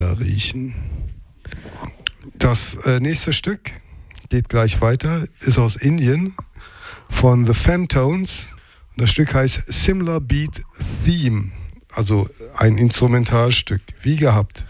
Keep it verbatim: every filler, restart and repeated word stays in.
Lavender riechen. Das äh, nächste Stück geht gleich weiter, ist aus Indien von The Femtones. Das Stück heißt Similar Beat Theme, also ein Instrumentalstück, wie gehabt.